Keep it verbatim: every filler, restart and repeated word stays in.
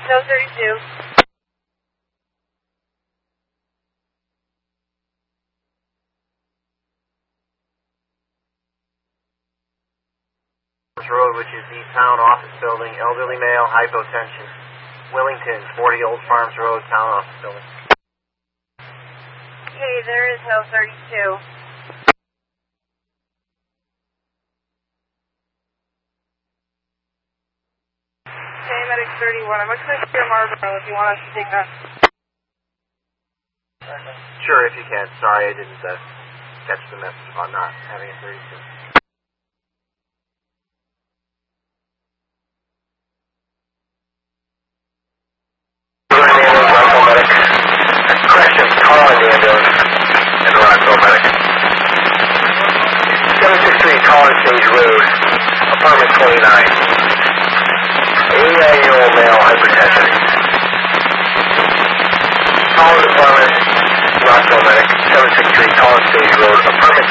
no thirty-two. Road, which is the town office building, elderly male, hypotension. Willington, forty Old Farms Road, town office building. Okay, there is no thirty-two. Okay, medic thirty-one. I'm going to clear Marlboro if you want us to take that. Sure, if you can. Sorry, I didn't uh, catch the message about not having a thirty-two. Corrections, call on the ambulance and Rockville Medic. seven six three Collins Stage Road, apartment twenty-nine. eighty-nine-year-old male, hypertension. Collins Apartment, Rockville Medic, seven six three Collins Stage Road, apartment